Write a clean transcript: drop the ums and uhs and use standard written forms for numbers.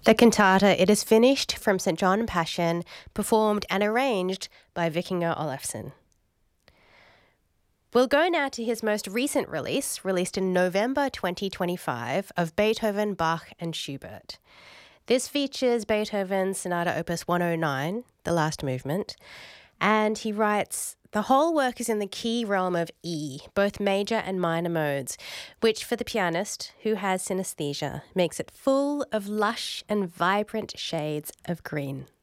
The cantata It Is Finished from St. John Passion, performed and arranged by Vikingur Olafsson. We'll go now to his most recent release, released in November 2025, of Beethoven, Bach and Schubert. This features Beethoven's Sonata Opus 109, the last movement, and he writes, "The whole work is in the key realm of E, both major and minor modes, which for the pianist, who has synesthesia, makes it full of lush and vibrant shades of green."